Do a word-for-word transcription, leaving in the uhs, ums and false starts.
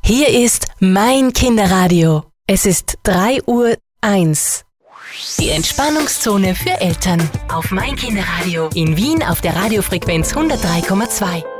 Hier ist mein Kinderradio. Es ist drei Uhr eins. Die Entspannungszone für Eltern auf mein Kinderradio in Wien auf der Radiofrequenz hundertdrei Komma zwei.